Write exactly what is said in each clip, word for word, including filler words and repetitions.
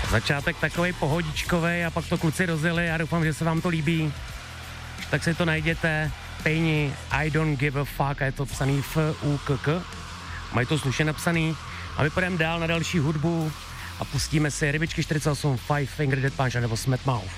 Začátek takovej pohodičkovej a pak to kluci rozjeli, já doufám, že se vám to líbí. Tak si to najděte, Pejni, I don't give a fuck, a je to psaný F U K K. Mají to slušně napsaný a my půjdeme dál na další hudbu a pustíme si Rybičky čtyřicet osm, Five Finger Death Punch nebo Smash Mouth.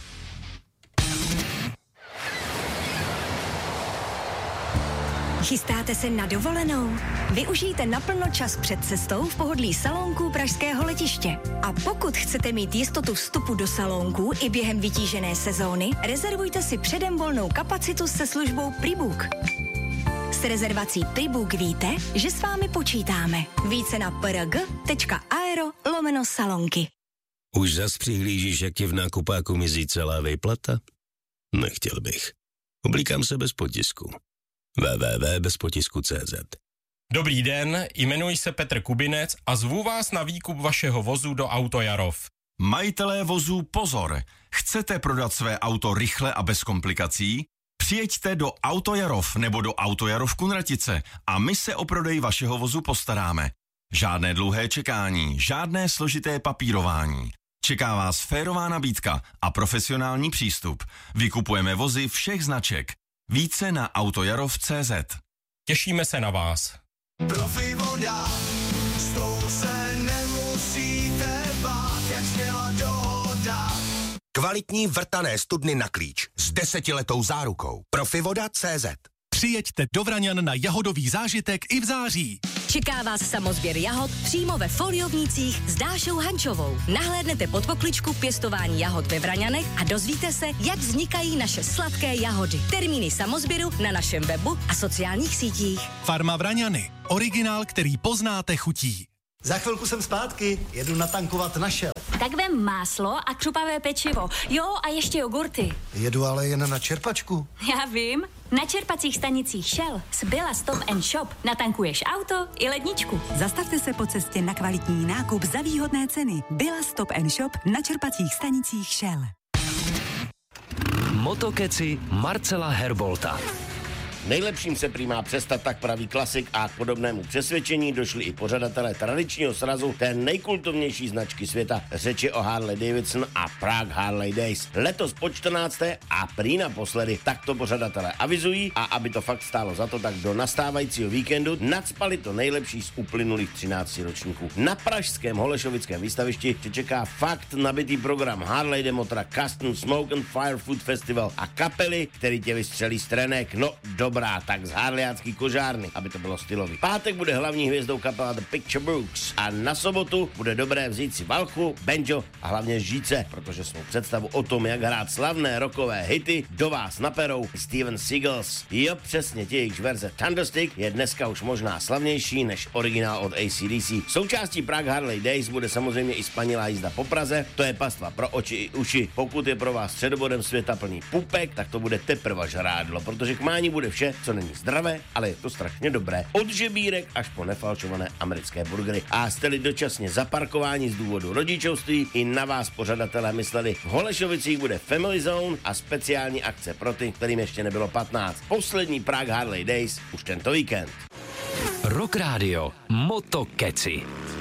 Chystáte se na dovolenou? Využijte naplno čas před cestou v pohodlí salónků pražského letiště. A pokud chcete mít jistotu vstupu do salónků i během vytížené sezóny, rezervujte si předem volnou kapacitu se službou Prebook. S rezervací Prebook víte, že s vámi počítáme. Více na prg.aero lomeno salonky. Už zas přihlížíš, jak ti v nákupáku mizí celá vejplata? Nechtěl bych. Oblíkám se bez potisku. w w w tečka bez potisku tečka c z. Dobrý den, jmenuji se Petr Kubinec a zvu vás na výkup vašeho vozu do Auto Jarov. Majitelé vozů pozor! Chcete prodat své auto rychle a bez komplikací? Přijeďte do Auto Jarov nebo do Auto Jarov Kunratice a my se o prodej vašeho vozu postaráme. Žádné dlouhé čekání, žádné složité papírování. Čeká vás férová nabídka a profesionální přístup. Vykupujeme vozy všech značek. Více na autojarov tečka cé zet. Těšíme se na vás. Profi voda, s tou se nemusíte bát, jak zněla dohoda. Kvalitní vrtané studny na klíč s desetiletou zárukou. Profivoda tečka cé zet. Přijeďte do Vraňan na jahodový zážitek i v září. Čeká vás samozběr jahod přímo ve Foliovnících s Dášou Hančovou. Nahlédnete pod pokličku pěstování jahod ve Vraňanech a dozvíte se, jak vznikají naše sladké jahody. Termíny samozběru na našem webu a sociálních sítích. Farma Vraňany. Originál, který poznáte chutí. Za chvilku jsem zpátky, jedu natankovat na Shell. Tak vem máslo a křupavé pečivo. Jo, a ještě jogurty. Jedu ale jen na čerpačku. Já vím. Na čerpacích stanicích Shell z Billa Stop and Shop natankuješ auto i ledničku. Zastavte se po cestě na kvalitní nákup za výhodné ceny. Billa Stop and Shop na čerpacích stanicích Shell. Motokeci Marcela Herbolta. Nejlepším se prý má přestat, tak praví klasik, a k podobnému přesvědčení došli i pořadatelé tradičního srazu té nejkultovnější značky světa. Řeč je o Harley Davidson a Prague Harley Days. Letos po čtrnácté a prý naposledy, tak to pořadatelé avizují, a aby to fakt stálo za to, tak do nastávajícího víkendu nacpali to nejlepší z uplynulých třinácti ročníků. Na pražském Holešovickém výstavišti tě čeká fakt nabitý program Harley Demotra, Custom Smoke and Fire Food Festival a kapely, který tě vystřelí z trenek. No dobrá, tak z harlejácký kožárny, aby to bylo stylový. Pátek bude hlavní hvězdou kapela The Picture Books a na sobotu bude dobré vzít si valchu, banjo a hlavně žíce, protože svou představu o tom, jak hrát slavné rockové hity, do vás naperou Steven Seagals. Jo, přesně, jejichž verze Thunderstick je dneska už možná slavnější než originál od A C D C. Součástí Prague Harley Days bude samozřejmě i spanilá jízda po Praze, to je pastva pro oči i uši. Pokud je pro vás středobodem světa plný pupek, tak to bude teprve žrádlo, protože k mání bude vše, co není zdravé, ale je to strašně dobré. Od žebírek až po nefalšované americké burgery. A jste-li dočasně zaparkování z důvodu rodičovství, i na vás pořadatelé mysleli. V Holešovicích bude Family Zone a speciální akce pro ty, kterým ještě nebylo patnáct. Poslední Prague Harley Days už tento víkend. Rock Radio Motokeci.